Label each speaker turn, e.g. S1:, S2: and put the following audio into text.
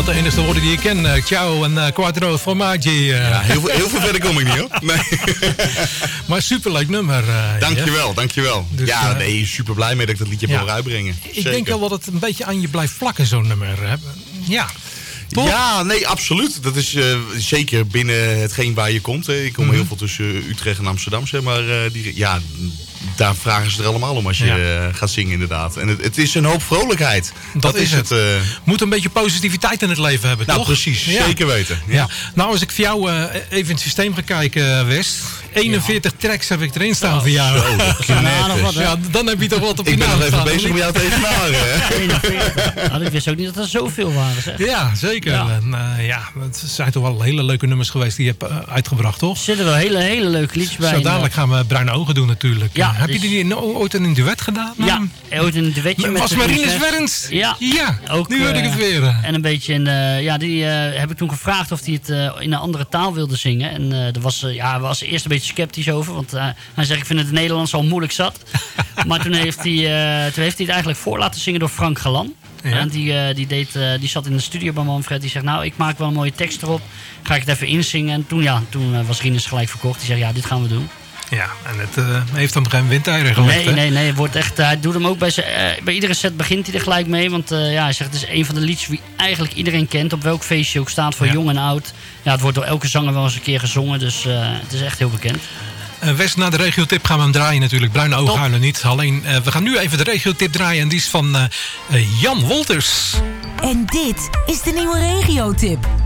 S1: dat de enige woorden die je ken. Ciao en quattro formaggi.
S2: Ja, heel veel verder kom ik niet, hoor. Nee.
S1: Maar superleuk nummer.
S2: Dankjewel.
S1: Dus,
S2: ja, nee, super blij mee dat ik dat liedje heb mogen uitbrengen.
S1: Ik denk wel dat het een beetje aan je blijft vlakken, zo'n nummer. Ja. Toch?
S2: Ja, nee, absoluut. Dat is zeker binnen hetgeen waar je komt. Hè. Ik kom heel veel tussen Utrecht en Amsterdam, zeg maar. Daar vragen ze er allemaal om als je gaat zingen, inderdaad. En het is een hoop vrolijkheid.
S1: Dat is het. Moet een beetje positiviteit in het leven hebben, toch?
S2: Nou, precies. Ja. Zeker weten.
S1: Ja. Nou, als ik voor jou even in het systeem ga kijken, West. 41 tracks heb ik erin staan voor jou.
S2: Zo,
S1: dan heb je toch wat op je
S2: naam. Ik ben nog even bezig om jou te
S3: evenaren. Ik wist ook niet dat er zoveel waren, zeg.
S1: Ja, zeker.
S3: Ja.
S1: En, het zijn toch wel hele leuke nummers geweest die je hebt uitgebracht, toch?
S3: Er zitten wel hele leuke liedjes bij.
S1: Zo dadelijk gaan we Bruine Ogen doen natuurlijk.
S3: Ja,
S1: heb je die ooit in een duet gedaan?
S3: Ja, ooit in een duetje met...
S1: Was Marinus Werns?
S3: Ja.
S1: Ook, nu hoor ik het weer.
S3: En een beetje die heb ik toen gevraagd of hij het in een andere taal wilde zingen. En daar was eerst een beetje sceptisch over. Want hij zegt, ik vind het Nederlands al moeilijk zat. Maar toen heeft hij het eigenlijk voor laten zingen door Frank Galan. Ja. En die zat in de studio bij Manfred. Die zegt, nou, ik maak wel een mooie tekst erop. Ga ik het even insingen. En toen was Rinus gelijk verkocht. Die zegt, ja, dit gaan we doen.
S1: Ja, en het heeft dan geen windeieren gelegd.
S3: Nee, het wordt echt. Hij doet hem ook bij iedere set begint hij er gelijk mee. Want hij zegt, het is een van de liedjes die eigenlijk iedereen kent. Op welk feestje ook staat, voor jong en oud. Ja, het wordt door elke zanger wel eens een keer gezongen. Dus het is echt heel bekend.
S1: West, na de regiotip gaan we hem draaien natuurlijk. Bruine Ogen huilen niet. Alleen, we gaan nu even de regiotip draaien. En die is van Jan Wolters.
S4: En dit is de nieuwe regiotip.